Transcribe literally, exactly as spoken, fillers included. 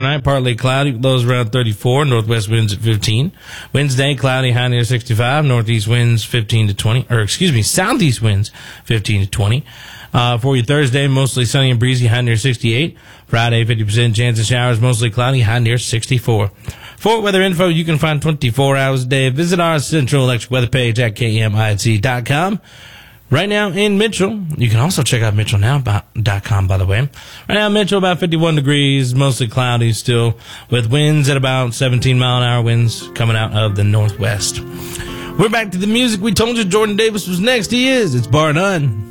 night, partly cloudy, lows around thirty-four, northwest winds at fifteen. Wednesday, cloudy, high near sixty-five, northeast winds fifteen to twenty, or excuse me, southeast winds fifteen to twenty. Uh, for you Thursday, mostly sunny and breezy, high near sixty-eight. Friday, fifty percent chance of showers, mostly cloudy, high near sixty-four. For weather info, you can find twenty-four hours a day. Visit our Central Electric weather page at K M I C dot com. Right now in Mitchell, you can also check out Mitchell Now dot com, by the way. Right now in Mitchell, about fifty-one degrees, mostly cloudy still, with winds at about seventeen mile an hour winds coming out of the northwest. We're back to the music. We told you Jordan Davis was next. He is. It's bar none.